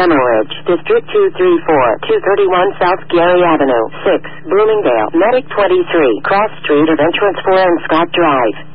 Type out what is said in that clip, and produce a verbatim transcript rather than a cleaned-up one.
Hemorrhage, District two three four, two thirty-one South Gary Avenue, six, Bloomingdale, Medic twenty-three, Cross Street of Entrance four and Scott Drive.